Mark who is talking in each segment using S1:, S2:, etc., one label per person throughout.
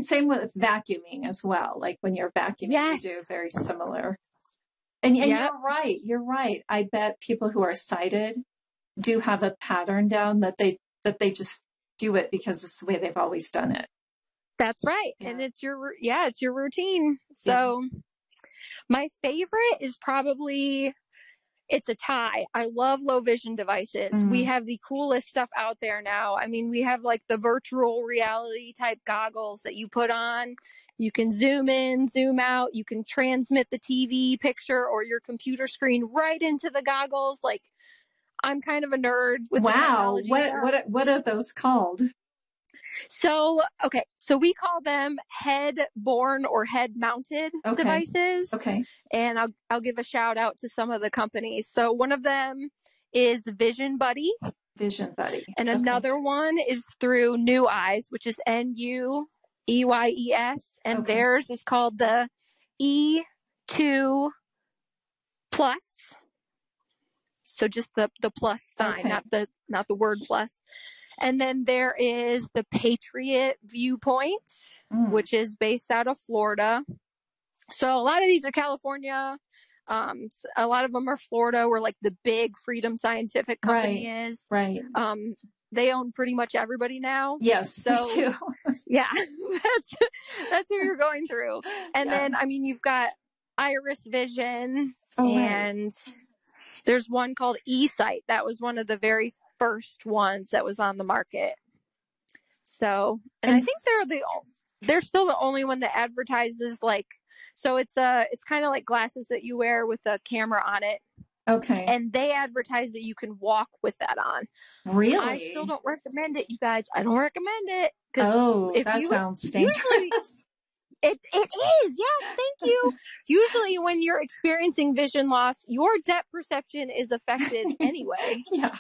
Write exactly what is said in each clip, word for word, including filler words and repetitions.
S1: and same with vacuuming as well. Like when you're vacuuming,
S2: Yes.
S1: you do very similar. And, and
S2: Yep.
S1: you're right. You're right. I bet people who are sighted do have a pattern down that they, that they just do it because it's the way they've always done it.
S2: That's right.
S1: Yeah.
S2: And it's your, yeah, it's your routine. So yeah. My favorite is probably, it's a tie. I love low vision devices. Mm. We have the coolest stuff out there now. I mean, we have like the virtual reality type goggles that you put on. You can zoom in, zoom out. You can transmit the T V picture or your computer screen right into the goggles. Like, I'm kind of a nerd with
S1: wow.
S2: the technology.
S1: What,
S2: stuff.
S1: what, what are those called?
S2: So, okay. So we call them head borne or head mounted
S1: okay.
S2: devices.
S1: Okay.
S2: And I'll, I'll give a shout out to some of the companies. So one of them is Vision Buddy.
S1: Vision Buddy.
S2: And
S1: okay.
S2: another one is through New Eyes, which is N U E Y E S. And
S1: okay.
S2: theirs is called the E two Plus. So just the, the plus sign,
S1: okay.
S2: not the, not the word plus. And then there is the Patriot Viewpoint, mm. which is based out of Florida. So a lot of these are California. Um, a lot of them are Florida, where like the big Freedom Scientific company
S1: right.
S2: is.
S1: Right.
S2: Um, they own pretty much everybody now.
S1: Yes.
S2: So
S1: me too.
S2: yeah, that's, that's who you're going through. And yeah. then, I mean, you've got Iris Vision oh, and right. there's one called eSight. That was one of the very first ones that was on the market. So, and, and I think they're the, they're still the only one that advertises like, so it's a, it's kind of like glasses that you wear with a camera on it.
S1: Okay.
S2: And they advertise that you can walk with that on.
S1: Really?
S2: I still don't recommend it, you guys. I don't recommend it.
S1: Oh, if that you, sounds dangerous.
S2: Usually, It it is, yes, thank you. Usually when you're experiencing vision loss, your depth perception is affected anyway.
S1: Yeah.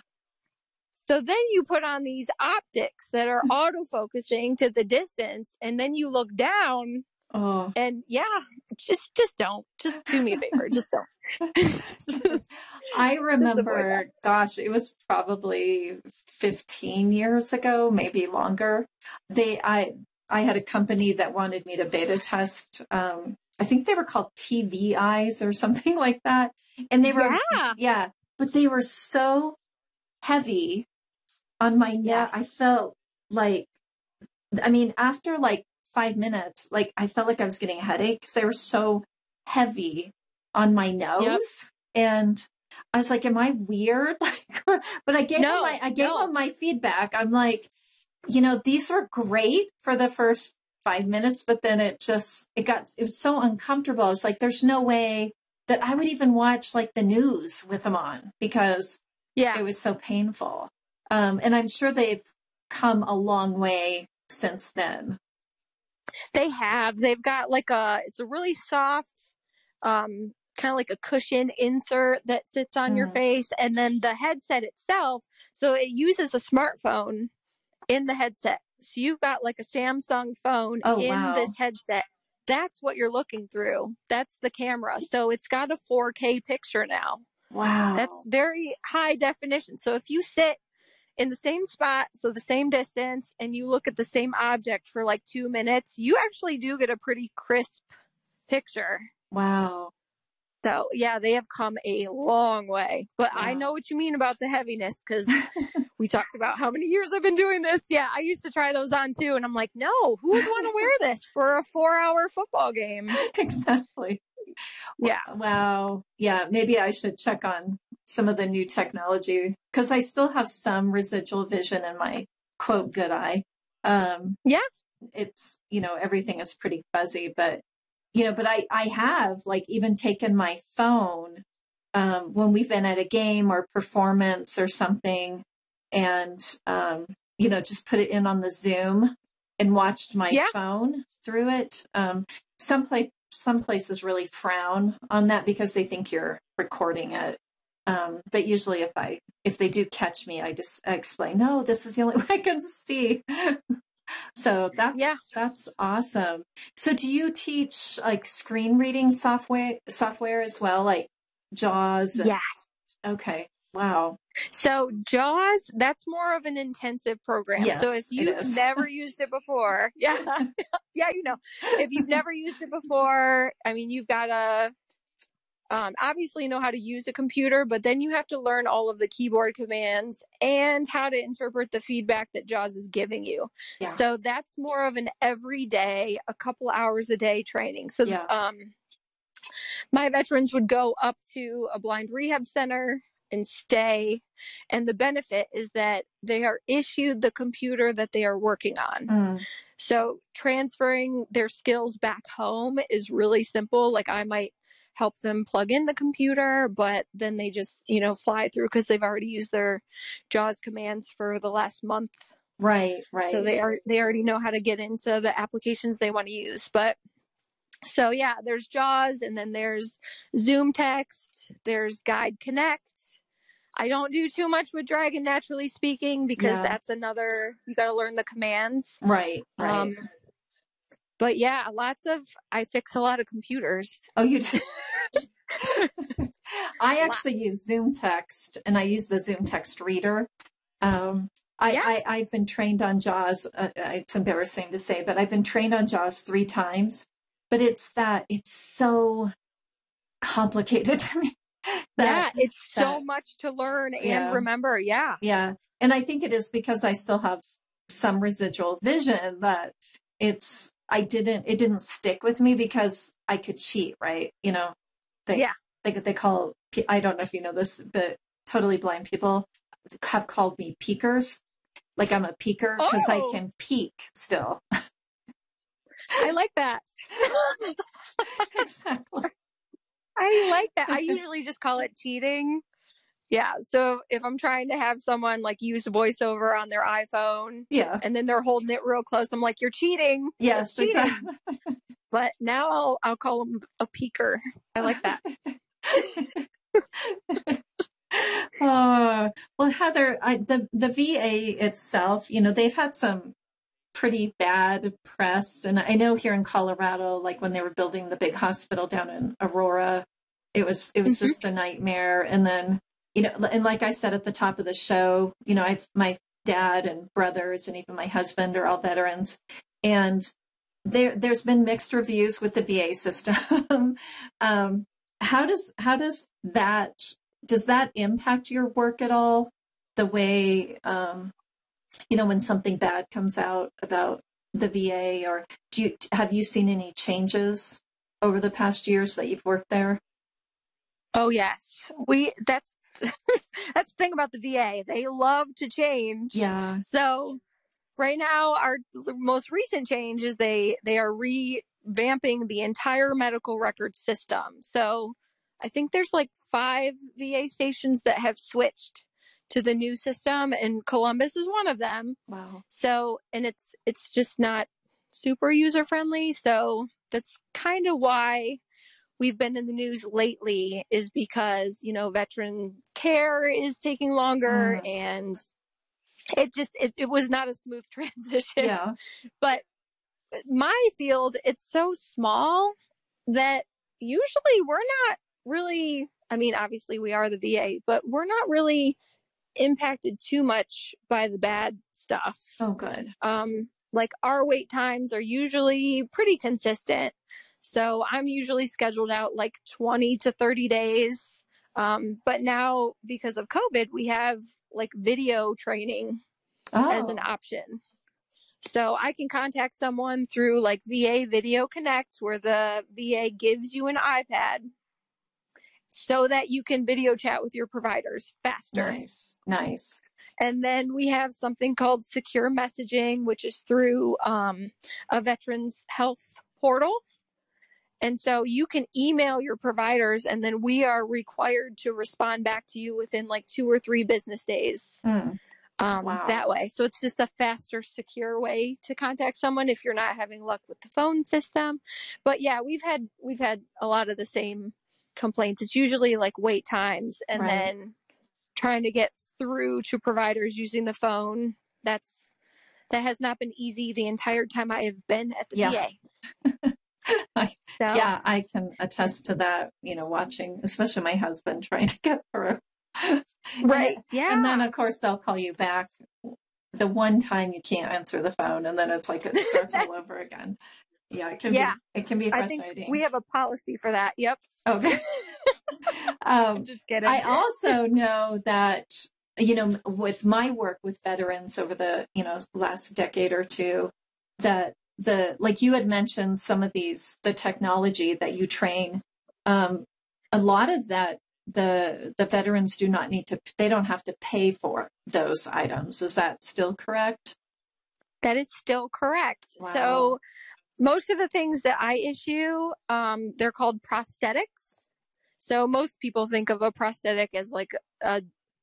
S2: So then you put on these optics that are autofocusing to the distance, and then you look down
S1: oh.
S2: and yeah, just just don't. Just do me a favor. Just don't.
S1: just, I remember, gosh, it was probably fifteen years ago, maybe longer. They I I had a company that wanted me to beta test. Um, I think they were called T V eyes or something like that. And they were,
S2: yeah,
S1: yeah but they were so heavy on my neck. Yes. I felt like, I mean, after like five minutes, like I felt like I was getting a headache because they were so heavy on my nose. Yep. And I was like, am I weird? But I gave
S2: no,
S1: them my, I gave
S2: no.
S1: them my feedback. I'm like, you know, these were great for the first five minutes, but then it just, it got, it was so uncomfortable. It's like, there's no way that I would even watch like the news with them on because
S2: yeah,
S1: it was so painful. Um, and I'm sure they've come a long way since then.
S2: They have, they've got like a, it's a really soft, um, kind of like a cushion insert that sits on mm. your face. And then the headset itself, so it uses a smartphone in the headset. So you've got like a Samsung phone
S1: oh,
S2: in
S1: wow.
S2: this headset. That's what you're looking through. That's the camera. So it's got a four K picture now.
S1: Wow.
S2: That's very high definition. So if you sit in the same spot, so the same distance, and you look at the same object for like two minutes, you actually do get a pretty crisp picture.
S1: Wow.
S2: So yeah, they have come a long way, but
S1: wow.
S2: I know what you mean about the heaviness because we talked about how many years I've been doing this. Yeah. I used to try those on too. And I'm like, no, who would want to wear this for a four hour football game?
S1: Exactly.
S2: Yeah.
S1: Wow. Yeah. Maybe I should check on some of the new technology because I still have some residual vision in my quote good eye. Um,
S2: yeah.
S1: It's, you know, everything is pretty fuzzy, but you know, but I, I have like even taken my phone, um, when we've been at a game or performance or something and, um, you know, just put it in on the Zoom and watched my yeah. phone through it. Um, some place, some places really frown on that because they think you're recording it. Um, but usually if I, if they do catch me, I just I explain, no, this is the only way I can see. So that's,
S2: yeah.
S1: that's awesome. So do you teach like screen reading software, software as well? Like JAWS? And,
S2: yeah.
S1: okay.
S2: Wow. So JAWS, that's more of an intensive program.
S1: Yes,
S2: so if you've never used it before, yeah, yeah, you know, if you've never used it before, I mean, you've got to um, obviously know how to use a computer, but then you have to learn all of the keyboard commands and how to interpret the feedback that JAWS is giving you. Yeah. So that's more of an everyday, a couple hours a day training. So, yeah. um, my veterans would go up to a blind rehab center and stay. And the benefit is that they are issued the computer that they are working on. Mm. So transferring their skills back home is really simple. Like I might help them plug in the computer, but then they just, you know, fly through because they've already used their JAWS commands for the last month.
S1: Right, right.
S2: So they are, they already know how to get into the applications they want to use. But so yeah, there's JAWS, and then there's Zoom Text, there's Guide Connect. I don't do too much with Dragon Naturally Speaking because yeah. that's another, you got to learn the commands.
S1: Right, right. Um,
S2: but yeah, lots of, I fix a lot of computers.
S1: Oh, you do? I actually use Zoom Text, and I use the Zoom Text Reader. Um, I, yeah. I, I've been trained on JAWS. Uh, it's embarrassing to say, but I've been trained on JAWS three times. But it's that, it's so complicated to me.
S2: That, yeah, it's that, so much to learn and yeah. remember. Yeah.
S1: Yeah. And I think it is because I still have some residual vision that it's, I didn't, it didn't stick with me because I could cheat, right? You know, they, yeah. they, they call, I don't know if you know this, but totally blind people have called me peekers. Like I'm a peeker because oh. I can peek still.
S2: I like that.
S1: Exactly.
S2: I like that. I usually just call it cheating. Yeah. So if I'm trying to have someone like use voiceover on their iPhone,
S1: yeah,
S2: and then they're holding it real close, I'm like, "You're cheating."
S1: Yes,
S2: cheating.
S1: Exactly.
S2: But now I'll I'll call them a peeker. I like that.
S1: uh, well, Heather, I, the the V A itself, you know, they've had some pretty bad press. And I know here in Colorado, like when they were building the big hospital down in Aurora, it was, it was mm-hmm. just a nightmare. And then, you know, and like I said at the top of the show, you know, I've, my dad and brothers and even my husband are all veterans. And there, there's been mixed reviews with the V A system. um, how does, how does that, does that impact your work at all? The way, um, you know, when something bad comes out about the V A, or do you, have you seen any changes over the past years that you've worked there?
S2: Oh, yes. We, that's, that's the thing about the V A. They love to change.
S1: Yeah.
S2: So right now, our most recent change is they, they are revamping the entire medical record system. So I think there's like five V A stations that have switched to the new system, and Columbus is one of them.
S1: Wow.
S2: So, and it's, it's just not super user friendly. So that's kind of why we've been in the news lately, is because, you know, veteran care is taking longer mm. and it just, it, it was not a smooth transition.
S1: Yeah.
S2: But my field, it's so small that usually we're not really, I mean, obviously we are the V A, but we're not really impacted too much by the bad stuff.
S1: Oh, good.
S2: Um, like our wait times are usually pretty consistent. So I'm usually scheduled out like twenty to thirty days. Um, but now because of COVID, we have like video training oh. as an option. So I can contact someone through like V A Video Connect, where the V A gives you an iPad so that you can video chat with your providers faster.
S1: Nice, nice.
S2: And then we have something called secure messaging, which is through um, a veterans health portal. And so you can email your providers, and then we are required to respond back to you within like two or three business days. Mm. Um, wow. That way. So it's just a faster, secure way to contact someone if you're not having luck with the phone system. But yeah, we've had, we've had a lot of the same complaints. It's usually like wait times, and right. then trying to get through to providers using the phone. That's, that has not been easy the entire time I have been at the
S1: yeah.
S2: V A.
S1: I, so, yeah, I can attest to that, you know, watching, especially my husband trying to get through.
S2: Right.
S1: And,
S2: Yeah.
S1: and then of course they'll call you back the one time you can't answer the phone, and then it's like it starts all over again. Yeah, it can
S2: yeah.
S1: be it can be
S2: I think
S1: frustrating.
S2: we have a policy for that. Yep.
S1: Okay. um,
S2: Just kidding.
S1: I also know that, you know, with my work with veterans over the, you know, last decade or two, that the, like you had mentioned, some of these, the technology that you train, um, a lot of that, the, the veterans do not need to, they don't have to pay for those items. Is that still correct?
S2: That is still correct.
S1: Wow.
S2: So most of the things that I issue, um, they're called prosthetics. So most people think of a prosthetic as like a,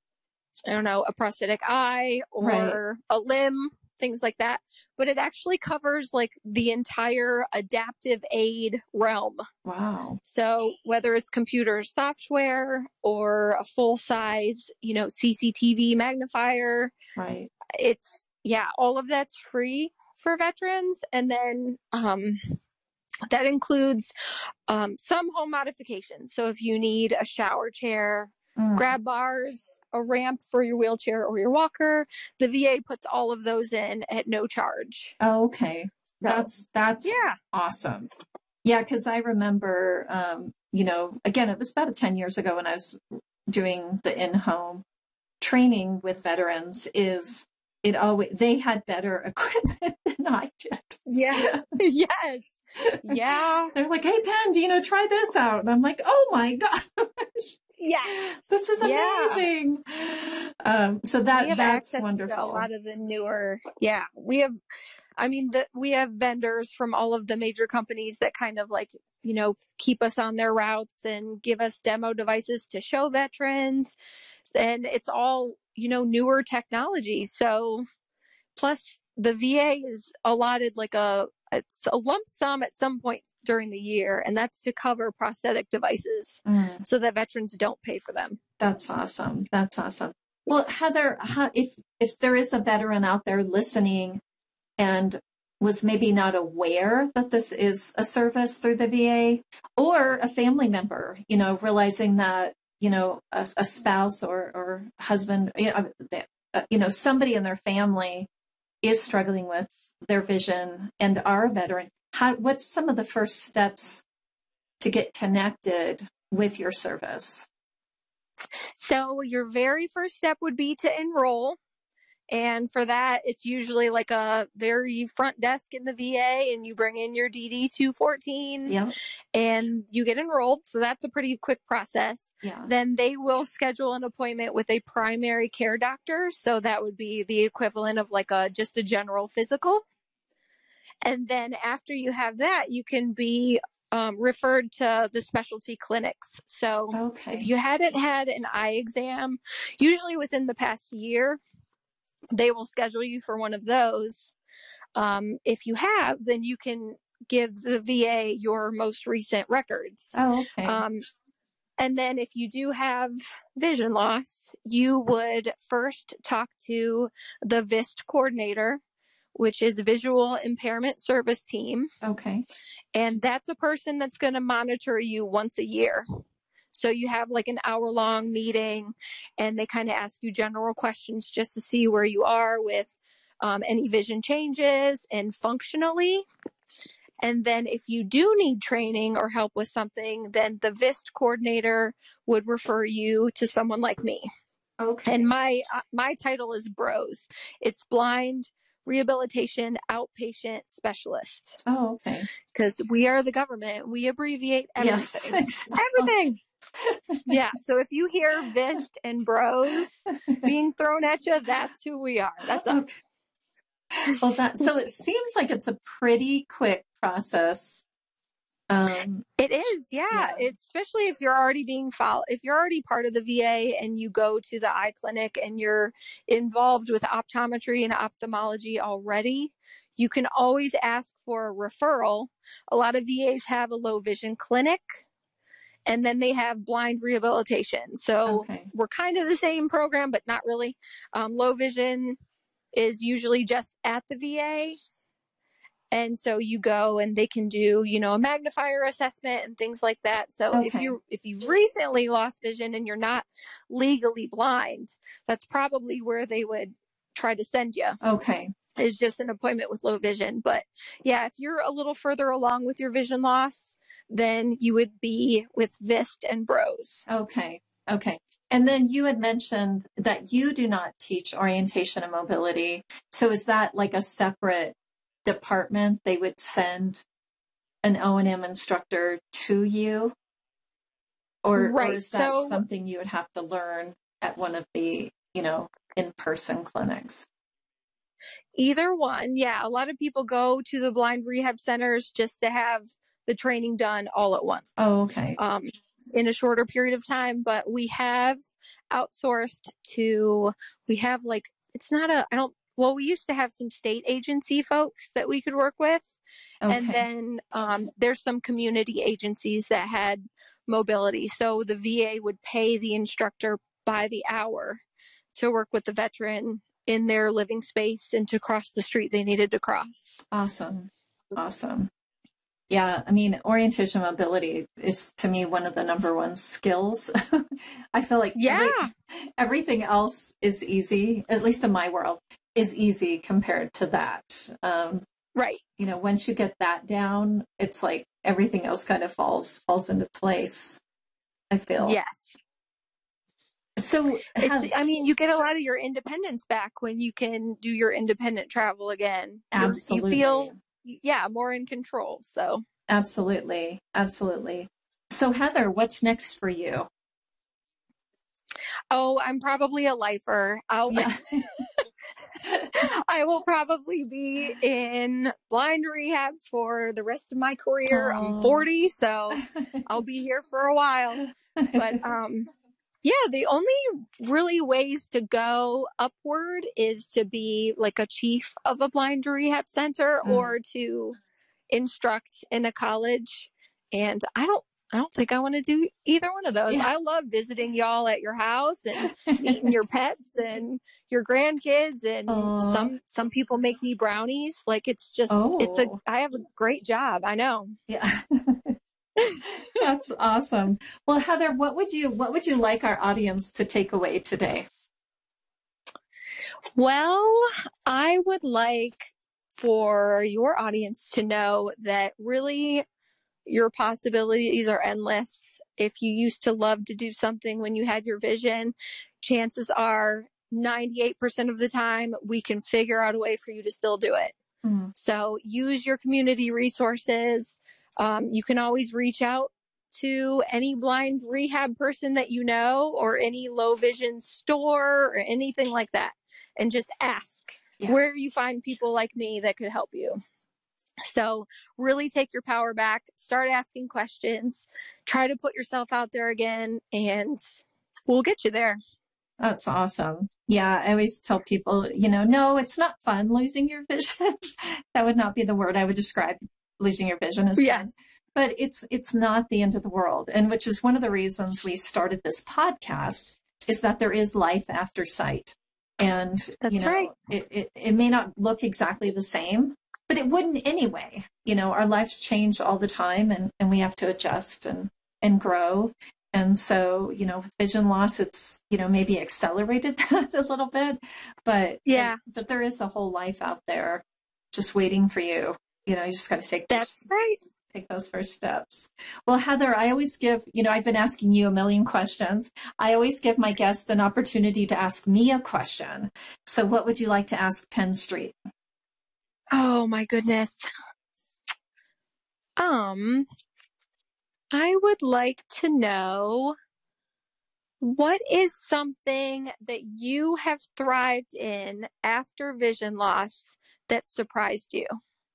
S2: I don't know, a prosthetic eye or right. a limb, things like that. But it actually covers like the entire adaptive aid realm.
S1: Wow.
S2: So whether it's computer software or a full size, you know, C C T V magnifier,
S1: right.
S2: It's, yeah, all of that's free for veterans. And then, um, that includes, um, some home modifications. So if you need a shower chair, mm. grab bars, a ramp for your wheelchair or your walker, the V A puts all of those in at no charge.
S1: Oh, okay. That's, that's
S2: yeah.
S1: awesome. Yeah. Cause I remember, um, you know, again, it was about ten years ago when I was doing the in-home training with veterans is it always, they had better equipment than I did.
S2: Yeah. Yes. Yeah.
S1: They're like, hey, Pen, do you know, try this out. And I'm like, oh my gosh.
S2: Yeah.
S1: This is amazing. Yeah. Um, so that, that's wonderful.
S2: A lot of the newer, yeah, we have, I mean, the, we have vendors from all of the major companies that kind of like, you know, keep us on their routes and give us demo devices to show veterans. And it's all, you know, newer technology. So plus the V A is allotted like a, it's a lump sum at some point during the year, and that's to cover prosthetic devices mm. so that veterans don't pay for them.
S1: That's awesome. That's awesome. Well, Heather, if if there is a veteran out there listening and was maybe not aware that this is a service through the V A, or a family member, you know, realizing that, you know, a, a spouse or, or husband, you know, uh, you know, somebody in their family is struggling with their vision and are a veteran, how, what's some of the first steps to get connected with your service?
S2: So your very first step would be to enroll. And for that, it's usually like a very front desk in the V A, and you bring in your D D two fourteen
S1: yeah.
S2: and you get enrolled. So that's a pretty quick process.
S1: Yeah.
S2: Then they will schedule an appointment with a primary care doctor. So that would be the equivalent of like a, just a general physical. And then after you have that, you can be um, referred to the specialty clinics. So
S1: okay.
S2: if you hadn't had an eye exam, usually within the past year, they will schedule you for one of those. Um, if you have, then you can give the V A your most recent records.
S1: Oh, okay.
S2: Um, and then if you do have vision loss, you would first talk to the VIST coordinator, which is Visual Impairment Service Team.
S1: Okay.
S2: And that's a person that's going to monitor you once a year. So you have like an hour long meeting, and they kind of ask you general questions just to see where you are with um, any vision changes and functionally. And then if you do need training or help with something, then the VIST coordinator would refer you to someone like me.
S1: Okay.
S2: And my, uh, my title is BROS. It's Blind Rehabilitation Outpatient Specialist.
S1: Oh, okay.
S2: Because we are the government. We abbreviate everything.
S1: Yes, exactly.
S2: Everything. Yeah. So if you hear VIST and BROS being thrown at you, that's who we are. That's us.
S1: Okay. Well, that, so it seems like it's a pretty quick process. Um,
S2: it is. Yeah. yeah. It's especially if you're already being followed, if you're already part of the V A and you go to the eye clinic and you're involved with optometry and ophthalmology already, you can always ask for a referral. A lot of V As have a low vision clinic, and then they have blind rehabilitation. So
S1: okay.
S2: we're kind of the same program, but not really. Um, low vision is usually just at the V A. And so you go and they can do, you know, a magnifier assessment and things like that. So
S1: Okay.
S2: if you if you've recently lost vision and you're not legally blind, that's probably where they would try to send you.
S1: Okay.
S2: Is just an appointment with low vision. But yeah, if you're a little further along with your vision loss, then you would be with V I S T and B R O S.
S1: Okay. Okay. And then you had mentioned that you do not teach orientation and mobility. So is that like a separate department? They would send an O and M instructor to you? Or,
S2: right.
S1: or is that
S2: so,
S1: something you would have to learn at one of the, you know, in-person clinics?
S2: Either one. Yeah. A lot of people go to the blind rehab centers just to have the training done all at once.
S1: Oh, okay.
S2: Um, in a shorter period of time, but we have outsourced to, we have like, it's not a, I don't, well, we used to have some state agency folks that we could work with.
S1: Okay.
S2: And then um, there's some community agencies that had mobility. So the V A would pay the instructor by the hour to work with the veteran in their living space and to cross the street they needed to cross.
S1: Awesome. Awesome. Yeah, I mean, orientation mobility is to me one of the number one skills. I feel like
S2: yeah.
S1: every, everything else is easy, at least in my world, is easy compared to that. Um,
S2: right.
S1: You know, once you get that down, it's like everything else kind of falls falls into place, I feel.
S2: Yes.
S1: So,
S2: it's, I mean, you get a lot of your independence back when you can do your independent travel again.
S1: Absolutely.
S2: You feel yeah, more in control. So
S1: absolutely. Absolutely. So Heather, what's next for you?
S2: Oh, I'm probably a lifer. I'll,
S1: yeah.
S2: I will probably be in blind rehab for the rest of my career. Oh. I'm forty, so I'll be here for a while. But, um, yeah, the only really ways to go upward is to be like a chief of a blind rehab center mm. or to instruct in a college. And I don't, I don't think I want to do either one of those. Yeah. I love visiting y'all at your house and meeting your pets and your grandkids. And Aww. some, some people make me brownies. Like it's just, oh. it's a, I have a great job. I know.
S1: Yeah. That's awesome. Well, Heather, what would you what would you like our audience to take away today?
S2: Well, I would like for your audience to know that really your possibilities are endless. If you used to love to do something when you had your vision, chances are ninety-eight percent of the time we can figure out a way for you to still do it. Mm-hmm. So use your community resources. Um, you can always reach out to any blind rehab person that you know or any low vision store or anything like that and just ask yeah. where you find people like me that could help you. So really take your power back, start asking questions, try to put yourself out there again, and we'll get you there.
S1: That's awesome. Yeah, I always tell people, you know, no, it's not fun losing your vision. That would not be the word I would describe losing your vision as
S2: yes.
S1: fun. But it's it's not the end of the world. And which is one of the reasons we started this podcast is that there is life after sight. And
S2: That's
S1: you know,
S2: right.
S1: it, it, it may not look exactly the same, but it wouldn't anyway. You know, our lives change all the time and, and we have to adjust and, and grow. And so, you know, with vision loss, it's, you know, maybe accelerated that a little bit, but
S2: yeah,
S1: but there is a whole life out there just waiting for you. You know, you just got to take
S2: That's
S1: those,
S2: right.
S1: take those first steps. Well, Heather, I always give, you know, I've been asking you a million questions. I always give my guests an opportunity to ask me a question. So what would you like to ask Penn Street?
S2: Oh my goodness. Um, I would like to know, what is something that you have thrived in after vision loss that surprised you?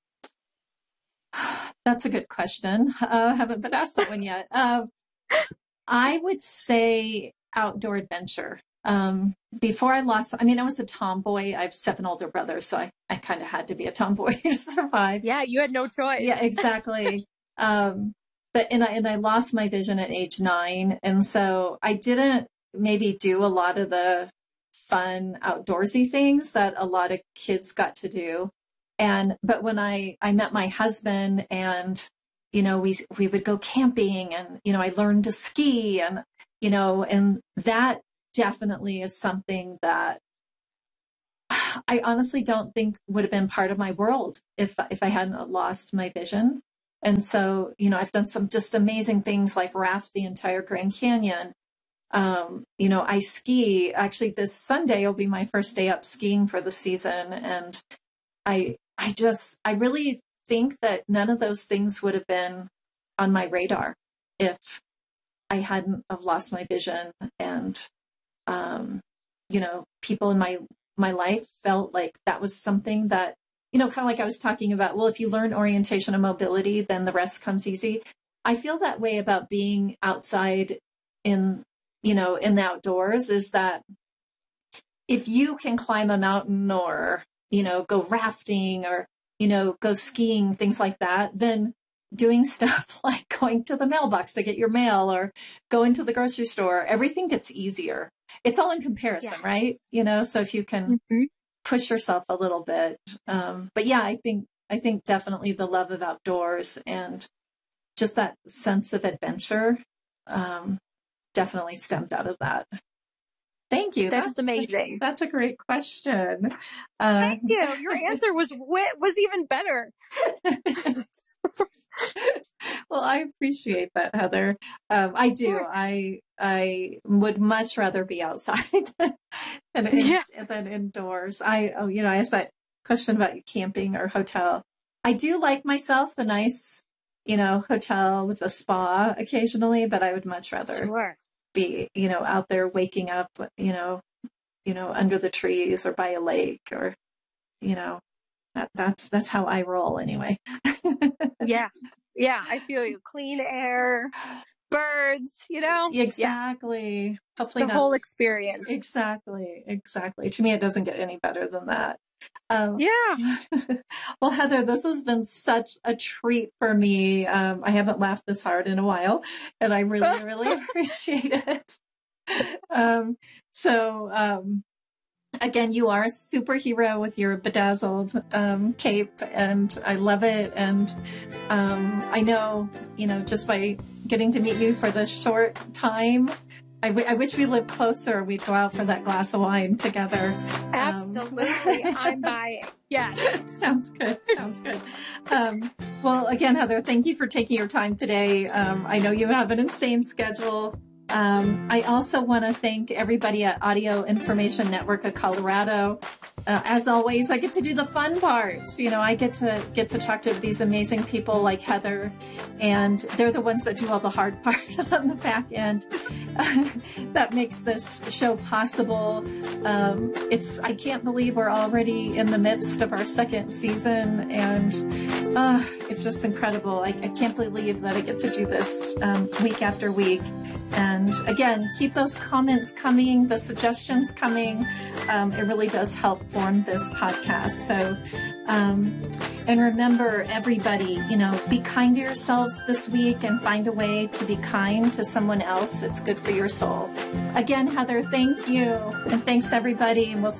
S1: That's a good question. Uh, I haven't been asked that one yet. Uh, I would say outdoor adventure. Um, before I lost, I mean, I was a tomboy. I have seven older brothers, so I, I kind of had to be a tomboy to survive.
S2: Yeah, you had no choice.
S1: Yeah, exactly. um, but and I and I lost my vision at age nine, and so I didn't maybe do a lot of the fun outdoorsy things that a lot of kids got to do. And, but when I, I met my husband and, you know, we, we would go camping and, you know, I learned to ski and, you know, and that definitely is something that I honestly don't think would have been part of my world if, if I hadn't lost my vision. And so, you know, I've done some just amazing things like raft the entire Grand Canyon. Um, you know, I ski. Actually, this Sunday will be my first day up skiing for the season. And I, I just, I really think that none of those things would have been on my radar if I hadn't have lost my vision. And, um, you know, people in my, my life felt like that was something that, you know, kind of like I was talking about, well, if you learn orientation and mobility, then the rest comes easy. I feel that way about being outside in, you know, in the outdoors, is that if you can climb a mountain or, you know, go rafting or, you know, go skiing, things like that, then doing stuff like going to the mailbox to get your mail or going to the grocery store, everything gets easier. It's all in comparison, yeah. right? You know, so if you can mm-hmm. push yourself a little bit. Um, but yeah, I think, I think definitely the love of outdoors and just that sense of adventure, um, definitely stemmed out of that. Thank you.
S2: That's, that's amazing.
S1: A, that's a great question.
S2: Uh, Thank you. Your answer was, was even better.
S1: Well, I appreciate that, Heather. Um, I do. I, I would much rather be outside than, in, yeah. than indoors. I, oh, you know, I asked that question about camping or hotel. I do like myself a nice, you know, hotel with a spa occasionally, but I would much rather
S2: sure.
S1: be, you know, out there waking up, you know, you know, under the trees or by a lake or, you know, that, that's, that's how I roll anyway.
S2: Yeah. Yeah. I feel you. Clean air, birds, you know?
S1: Exactly.
S2: Yeah.
S1: Hopefully
S2: the
S1: not.
S2: whole experience.
S1: Exactly. Exactly. To me, it doesn't get any better than that. Um,
S2: yeah.
S1: Well, Heather, this has been such a treat for me. Um, I haven't laughed this hard in a while, and I really, really appreciate it. Um, so, um, again, you are a superhero with your bedazzled um, cape, and I love it. And um, I know, you know, just by getting to meet you for this short time, I, w- I wish we lived closer. We'd go out for that glass of wine together.
S2: Absolutely. Um, I'm buying. Yeah.
S1: Sounds good. Sounds good. Um, well, again, Heather, thank you for taking your time today. Um, I know you have an insane schedule. Um, I also want to thank everybody at Audio Information Network of Colorado. Uh, as always, I get to do the fun parts. You know, I get to get to talk to these amazing people like Heather, and they're the ones that do all the hard part on the back end. Uh, that makes this show possible. Um, it's, I can't believe we're already in the midst of our second season, and uh, it's just incredible. I, I can't believe that I get to do this um, week after week. And again, keep those comments coming, the suggestions coming. Um, it really does help form this podcast. So, um, and remember, everybody, you know, be kind to yourselves this week and find a way to be kind to someone else. It's good for your soul. Again, Heather, thank you. And thanks, everybody. And we'll